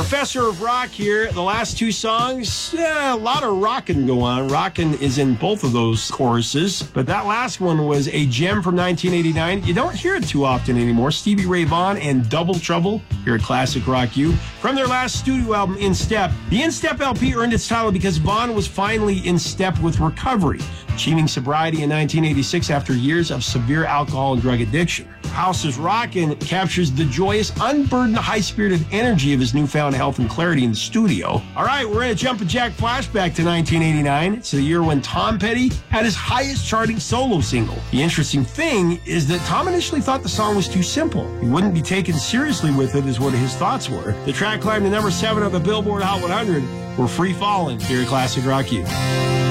Professor of Rock here. The last two songs, a lot of rockin' go on. Rockin' is in both of those choruses. But that last one was a gem from 1989. You don't hear it too often anymore. Stevie Ray Vaughan and Double Trouble here at Classic Rock U. From their last studio album, In Step. The In Step LP earned its title because Vaughan was finally in step with recovery, achieving sobriety in 1986 after years of severe alcohol and drug addiction. House is Rockin' captures the joyous, unburdened, high-spirited energy of his newfound health and clarity in the studio. All right, we're going to jump a jack flashback to 1989. It's the year when Tom Petty had his highest charting solo single. The interesting thing is that Tom initially thought the song was too simple. He wouldn't be taken seriously with it, is what his thoughts were. The track climbed to number 7 of the Billboard Hot 100. We're free falling here at Classic Rock U.